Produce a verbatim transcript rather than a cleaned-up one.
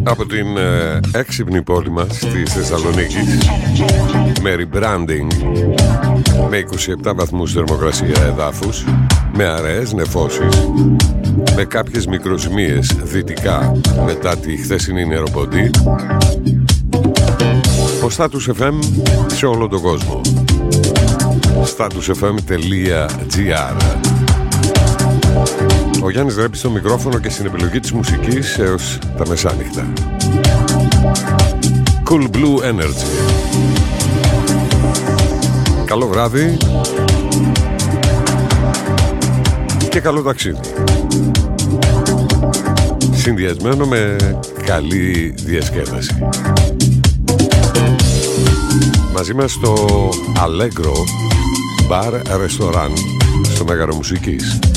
Από την ε, έξυπνη πόλη μας της Θεσσαλονίκης, με rebranding, με είκοσι επτά βαθμούς θερμοκρασία εδάφους, με αραιές νεφώσεις, με κάποιες μικροσημείες δυτικά μετά τη χθεσινή νεροποντή, ο Status εφ εμ σε όλο τον κόσμο. status εφ εμ τελεία τζι άρ. Ο Γιάννης Ρέπης στο μικρόφωνο και στην επιλογή της μουσικής έως τα μεσάνυχτα. Cool Blue Energy. Καλό βράδυ και καλό ταξίδι, συνδυασμένο με καλή διασκέδαση. Μαζί μας στο Allegro Bar Restaurant στο Μέγαρο Μουσικής.